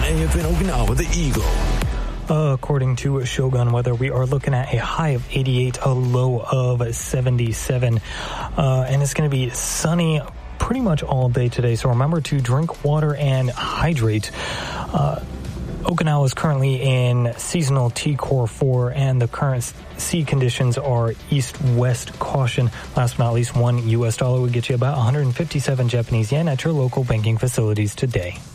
AFN Okinawa, the Eagle. According to Shogun Weather, we are looking at a high of 88, a low of 77. And it's going to be sunny pretty much all day today. So remember to drink water and hydrate. Okinawa is currently in seasonal T-Core 4, and the current sea conditions are east-west caution. Last but not least, $1 would get you about 157 Japanese yen at your local banking facilities today.